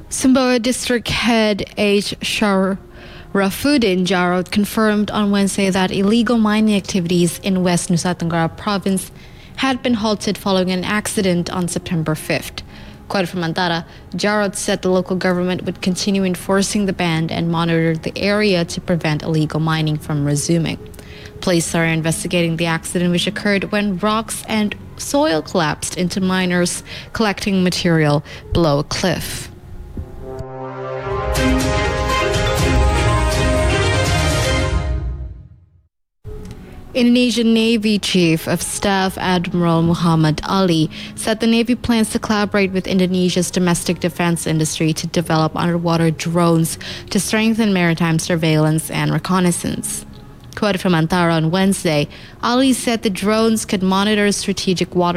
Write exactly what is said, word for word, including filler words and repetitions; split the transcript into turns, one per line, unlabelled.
Sumbawa District Head H. Sharafuddin Jarod confirmed on Wednesday that illegal mining activities in West Nusa Tenggara province had been halted following an accident on September fifth. Quoted from Antara, Jarod said the local government would continue enforcing the ban and monitor the area to prevent illegal mining from resuming. Police are investigating the accident, which occurred when rocks and soil collapsed into miners collecting material below a cliff. Indonesian Navy Chief of Staff Admiral Muhammad Ali said the Navy plans to collaborate with Indonesia's domestic defense industry to develop underwater drones to strengthen maritime surveillance and reconnaissance. Quoted from Antara on Wednesday, Ali said the drones could monitor strategic water